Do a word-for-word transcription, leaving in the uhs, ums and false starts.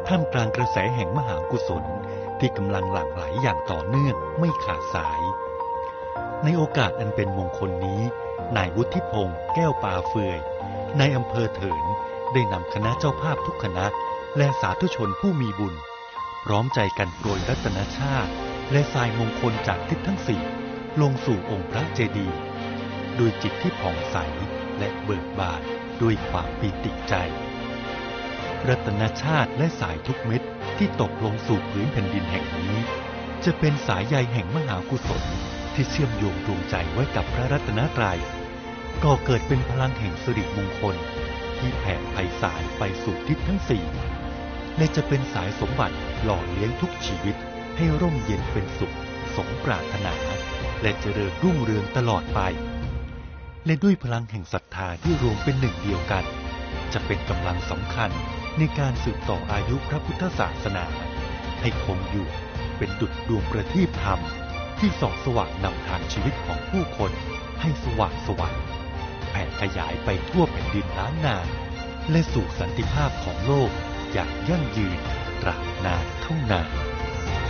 ท่ามกลางกระแสแห่งมหากุศลที่กำลังหลั่งไหลอย่างต่อเนื่องไม่ขาดสายในโอกาสอันเป็นมงคลนี้นายวุฒิพงษ์แก้วปาเฟือยนายอำเภอเถินได้นำคณะเจ้าภาพทุกคณะและสาธุชนผู้มีบุญพร้อมใจกันโปรยรัตนชาติและทรายมงคลจากทิศทั้งสี่ลงสู่องค์พระเจดีย์ด้วยจิตที่ผ่องใสและเบิกบานด้วยความปีติใจรัตนชาติและสายทุกเม็ดที่ตกลงสู่พื้นแผ่นดินแห่งนี้จะเป็นสายใยแห่งมหากุศลที่เชื่อมโยงดวงใจไว้กับพระรัตนตรัยก่อเกิดเป็นพลังแห่งสิริมงคลที่แผ่ไพศาลไปสู่ทิศทั้งสี่และจะเป็นสายสมบัติหล่อเลี้ยงทุกชีวิตให้ร่มเย็นเป็นสุขสมปรารถนาและเจริญรุ่งเรืองตลอดไปและด้วยพลังแห่งศรัทธาที่รวมเป็นหนึ่งเดียวกันจะเป็นกำลังสำคัญในการสืบต่ออายุพระพุทธศาสนาให้คงอยู่เป็นดุจดวงประทีปธรรมที่ส่องสว่างนำทางชีวิตของผู้คนให้สว่างสว่างแผ่ขยายไปทั่วแผ่นดินล้านนาและสู่สันติภาพของโลกอย่างยั่งยืนตราบนานเท่านาน